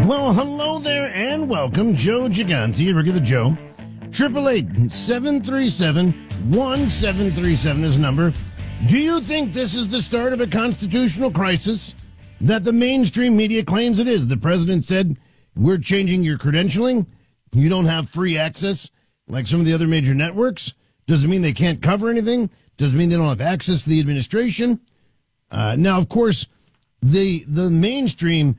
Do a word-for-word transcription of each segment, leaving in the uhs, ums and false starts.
Well, hello there and welcome. Joe Gigante, regular Joe. triple eight seven three seven one seven three seven is the number. Do you think this is the start of a constitutional crisis that the mainstream media claims it is? The president said, we're changing your credentialing. You don't have free access like some of the other major networks. Does it mean they can't cover anything? Does it mean they don't have access to the administration? Uh, now, of course, the the mainstream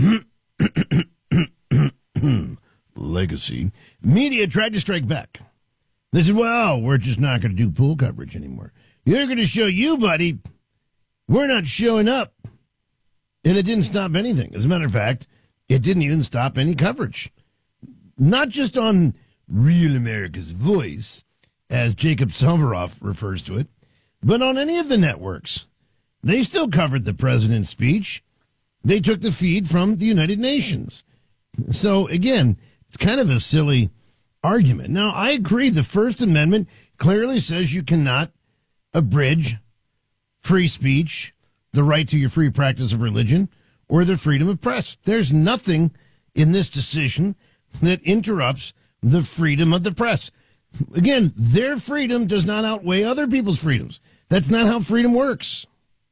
legacy media tried to strike back. They said, well, we're just not going to do pool coverage anymore. You're going to show you, buddy. We're not showing up. And it didn't stop anything. As a matter of fact, it didn't even stop any coverage. Not just on Real America's Voice, as Jacob Silveroff refers to it, but on any of the networks. They still covered the president's speech. They took the feed from the United Nations. So, again, it's kind of a silly argument. Now, I agree the First Amendment clearly says you cannot abridge free speech, the right to your free practice of religion, or the freedom of press. There's nothing in this decision that interrupts the freedom of the press. Again, their freedom does not outweigh other people's freedoms. That's not how freedom works.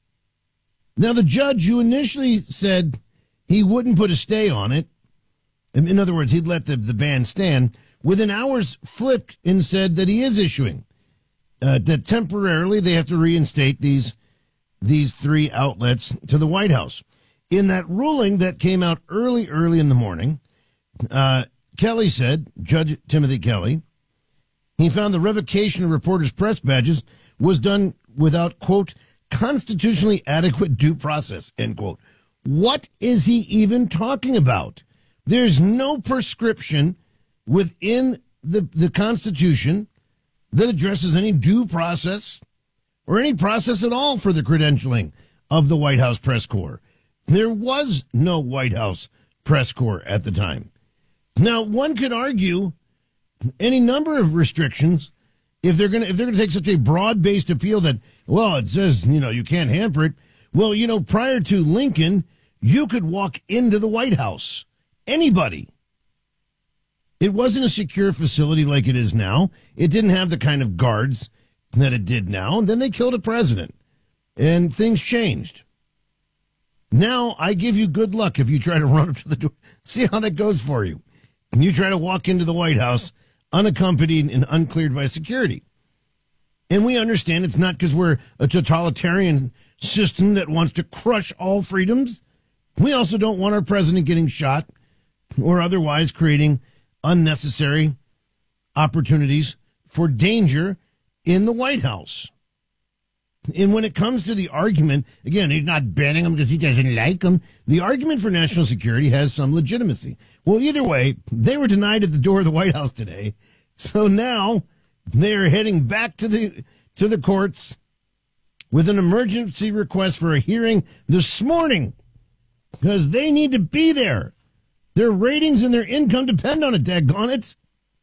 Now, the judge who initially said he wouldn't put a stay on it, in other words, he'd let the, the ban stand, within hours flipped and said that he is issuing, uh, that temporarily they have to reinstate these, these three outlets to the White House. In that ruling that came out early, early in the morning, uh, Kelly said, Judge Timothy Kelly, he found the revocation of reporters' press badges was done without, quote, constitutionally adequate due process, end quote. What is he even talking about? There's no prescription within the, the Constitution that addresses any due process or any process at all for the credentialing of the White House press corps. There was no White House press corps at the time. Now, one could argue any number of restrictions if they're going to if they're going to take such a broad-based appeal that, well, it says, you know, you can't hamper it. Well, you know, prior to Lincoln, you could walk into the White House. Anybody. It wasn't a secure facility like it is now. It didn't have the kind of guards that it did now. And then they killed a president. And things changed. Now, I give you good luck if you try to run up to the door. See how that goes for you. And you try to walk into the White House unaccompanied and uncleared by security. And we understand it's not because we're a totalitarian system that wants to crush all freedoms. We also don't want our president getting shot or otherwise creating unnecessary opportunities for danger in the White House. And when it comes to the argument, again, he's not banning them because he doesn't like them. The argument for national security has some legitimacy. Well, either way, they were denied at the door of the White House today. So now they're heading back to the to the courts with an emergency request for a hearing this morning because they need to be there. Their ratings and their income depend on it, daggone it.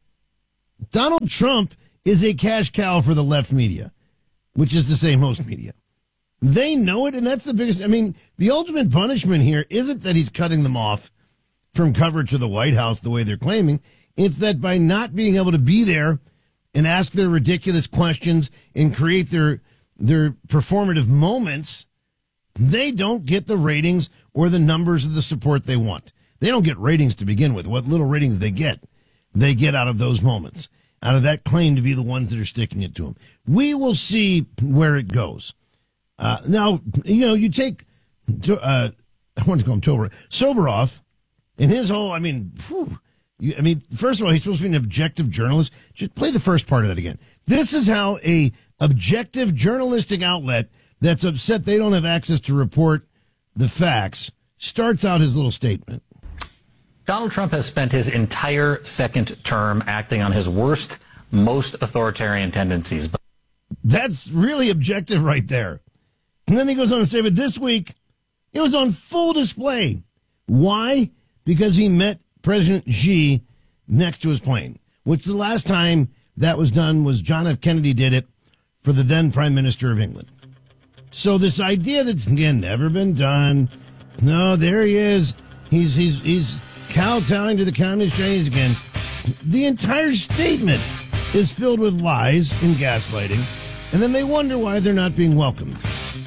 Donald Trump is a cash cow for the left media, which is to say most media. They know it, and that's the biggest. I mean, the ultimate punishment here isn't that he's cutting them off from coverage of the White House the way they're claiming. It's that by not being able to be there and ask their ridiculous questions and create their their performative moments, they don't get the ratings or the numbers of the support they want. They don't get ratings to begin with. What little ratings they get, they get out of those moments, out of that claim to be the ones that are sticking it to them. We will see where it goes. Uh, now, you know, you take, uh, I want to call him Tober, Soboroff, and his whole, I mean, whew, you, I mean, first of all, he's supposed to be an objective journalist. Just play the first part of that again. This is how a objective journalistic outlet that's upset they don't have access to report the facts starts out his little statement. Donald Trump has spent his entire second term acting on his worst, most authoritarian tendencies. That's really objective right there. And then he goes on to say, but this week, it was on full display. Why? Because he met President Xi next to his plane, which the last time that was done was John F. Kennedy did it for the then Prime Minister of England. So this idea that's, again, never been done, no, there he is. He's, he's, he's kowtowing to the Communist Chinese again. The entire statement is filled with lies and gaslighting, and then they wonder why they're not being welcomed.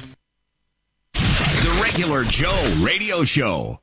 The Regular Joe Radio Show.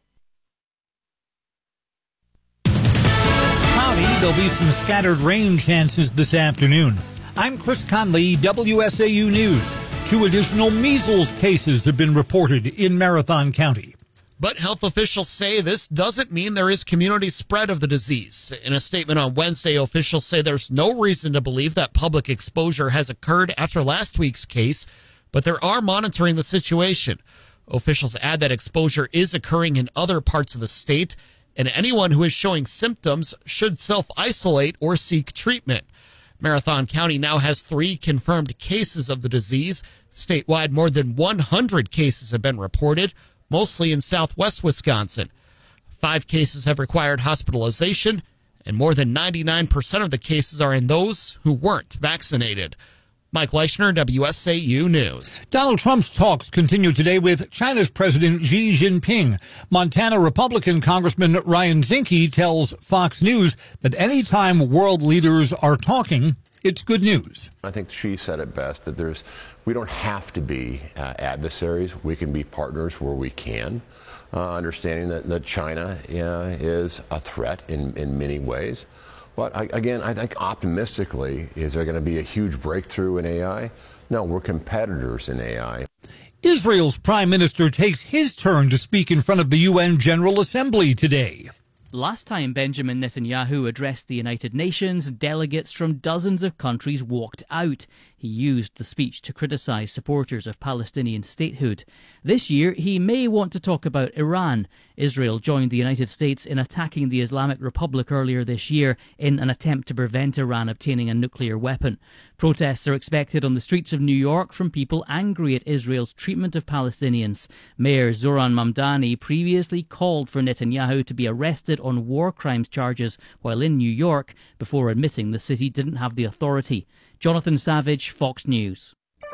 Howdy, there'll be some scattered rain chances this afternoon. I'm Chris Conley, W S A U News. Two additional measles cases have been reported in Marathon County. But health officials say this doesn't mean there is community spread of the disease. In a statement on Wednesday, officials say there's no reason to believe that public exposure has occurred after last week's case, but they are monitoring the situation. Officials add that exposure is occurring in other parts of the state, and anyone who is showing symptoms should self-isolate or seek treatment. Marathon County now has three confirmed cases of the disease. Statewide, more than one hundred cases have been reported, mostly in southwest Wisconsin. Five cases have required hospitalization, and more than ninety-nine percent of the cases are in those who weren't vaccinated. Mike Leischner, W S A U News. Donald Trump's talks continue today with China's President Xi Jinping. Montana Republican Congressman Ryan Zinke tells Fox News that anytime world leaders are talking, it's good news. I think she said it best, that there's we don't have to be uh, adversaries. We can be partners where we can, uh, understanding that, that China uh, is a threat in, in many ways. But I, again, I think optimistically, is there going to be a huge breakthrough in A I? No, we're competitors in A I. Israel's prime minister takes his turn to speak in front of the U N General Assembly today. Last time Benjamin Netanyahu addressed the United Nations, delegates from dozens of countries walked out. He used the speech to criticize supporters of Palestinian statehood. This year, he may want to talk about Iran. Israel joined the United States in attacking the Islamic Republic earlier this year in an attempt to prevent Iran obtaining a nuclear weapon. Protests are expected on the streets of New York from people angry at Israel's treatment of Palestinians. Mayor Zoran Mamdani previously called for Netanyahu to be arrested on war crimes charges while in New York before admitting the city didn't have the authority. Jonathan Savage, Fox News.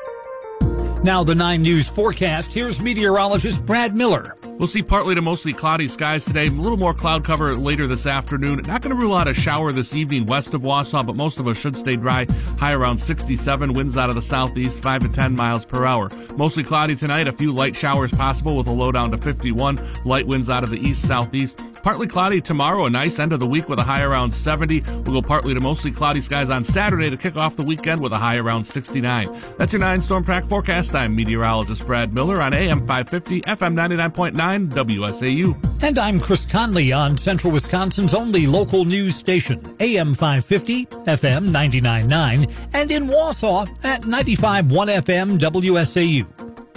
Now the nine News forecast. Here's meteorologist Brad Miller. We'll see partly to mostly cloudy skies today. A little more cloud cover later this afternoon. Not going to rule out a shower this evening west of Wausau, but most of us should stay dry. High around sixty-seven. Winds out of the southeast, five to ten miles per hour. Mostly cloudy tonight. A few light showers possible with a low down to fifty-one. Light winds out of the east-southeast. Partly cloudy tomorrow, a nice end of the week with a high around seventy. We'll go partly to mostly cloudy skies on Saturday to kick off the weekend with a high around sixty-nine. That's your nine Storm Track forecast. I'm meteorologist Brad Miller on A M five fifty, F M ninety-nine point nine, W S A U. And I'm Chris Conley on Central Wisconsin's only local news station, A M five fifty, F M ninety-nine point nine, and in Wausau at ninety-five point one F M, W S A U.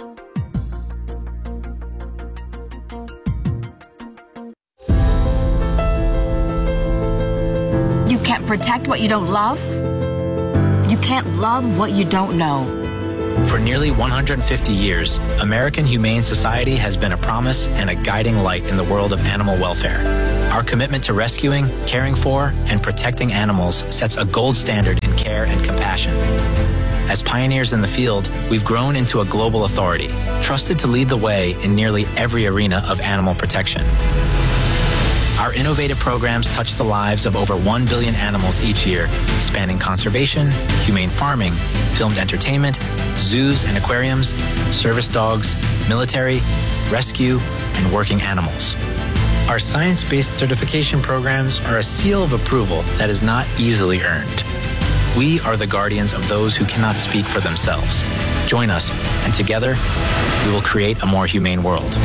You can't protect what you don't love. You can't love what you don't know. For nearly one hundred fifty years, American Humane Society has been a promise and a guiding light in the world of animal welfare. Our commitment to rescuing, caring for, and protecting animals sets a gold standard in care and compassion. As pioneers in the field, we've grown into a global authority, trusted to lead the way in nearly every arena of animal protection. Our innovative programs touch the lives of over one billion animals each year, spanning conservation, humane farming, filmed entertainment, zoos and aquariums, service dogs, military, rescue, and working animals. Our science-based certification programs are a seal of approval that is not easily earned. We are the guardians of those who cannot speak for themselves. Join us, and together, we will create a more humane world.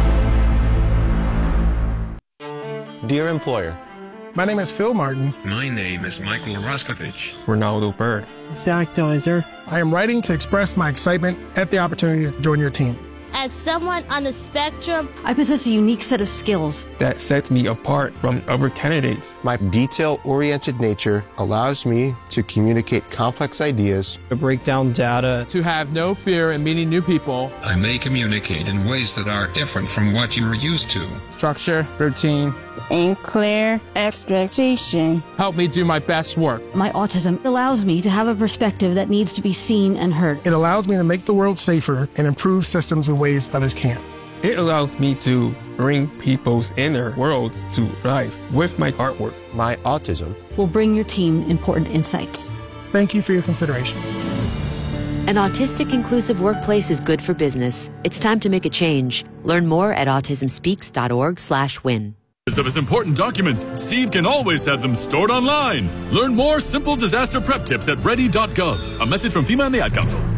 Dear employer, my name is Phil Martin. My name is Michael Roskovich. Ronaldo Bird. Zach Deiser. I am writing to express my excitement at the opportunity to join your team. As someone on the spectrum, I possess a unique set of skills that sets me apart from other candidates. My detail-oriented nature allows me to communicate complex ideas, to break down data, to have no fear in meeting new people. I may communicate in ways that are different from what you are used to. Structure, routine, and clear expectation help me do my best work. My autism allows me to have a perspective that needs to be seen and heard. It allows me to make the world safer and improve systems in ways others can't. It allows me to bring people's inner worlds to life with my artwork. My autism will bring your team important insights. Thank you for your consideration. An autistic inclusive workplace is good for business. It's time to make a change. Learn more at autism speaks dot org slash win. Of his important documents, Steve can always have them stored online. Learn more simple disaster prep tips at ready dot gov. A message from FEMA and the Ad Council.